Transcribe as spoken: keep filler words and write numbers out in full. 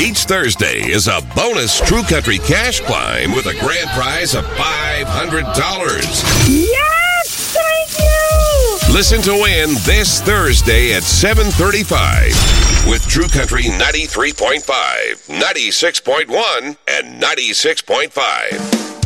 Each Thursday is a bonus True Country Cash Climb with a grand prize of five hundred dollars. Yes! Thank you! Listen to win this Thursday at seven thirty-five with True Country ninety-three point five, ninety-six point one, and ninety-six point five.